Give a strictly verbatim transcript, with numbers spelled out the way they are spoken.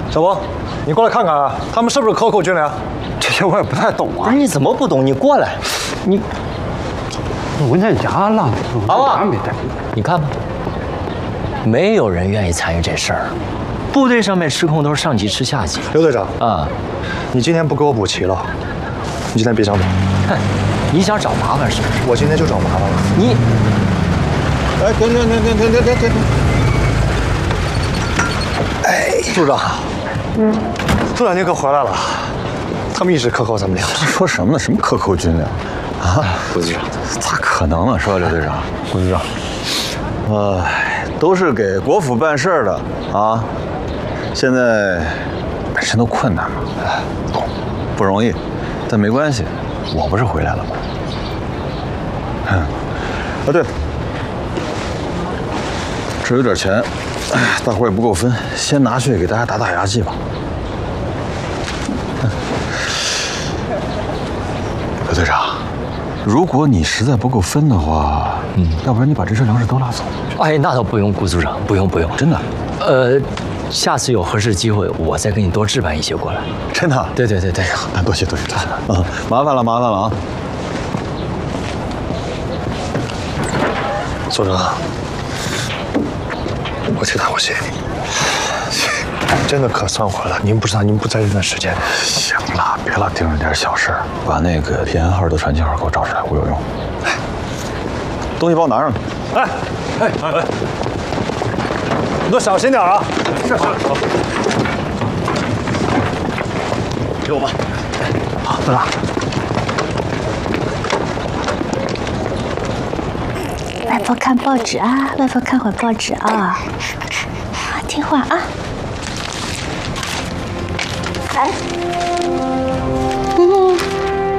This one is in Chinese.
小波，你过来看看啊，他们是不是克扣军粮？ 这些我也不太懂啊。 不是你怎么不懂？你过来，你文件夹了， 好啊， 没带。 你看吧，没有人愿意参与这事儿。部队上面失控都是上级吃下级。 刘队长啊， 你今天不给我补齐了，你今天别想走。 哼，你想找麻烦是不是？ 我今天就找麻烦了。 你， 哎，停停停停停停停停！哎，组长，嗯，组长您可回来了。他们一直克扣咱们粮食。 说什么呢？什么克扣军粮？啊， 顾组长， 咋可能呢？是吧，刘队长？顾组长，哎，都是给国府办事的啊。现在本身都困难嘛，哎，懂，不容易，但没关系，我不是回来了吗？嗯，啊对了，这有点钱，哎，大伙也不够分，先拿去给大家打打牙祭吧。刘队长，如果你实在不够分的话，嗯，要不然你把这车粮食都拉走。 哎，那倒不用，顾组长，不用不用， 真的。 呃，下次有合适机会，我再给你多置办一些过来。 真的？ 对对对对， 那多谢多谢多谢啊，麻烦了麻烦了啊。 组长，我替大伙谢谢你。真的可算回来，您不知道，您不在这段时间。 行了，别老盯着点小事儿，把那个平安号的传情号给我找出来，我有用。哎，东西帮我拿上去。 哎哎哎，你都小心点啊！是是，好。给我吧。好，组长。 外婆看报纸啊，外婆看会报纸啊，听话啊。哎。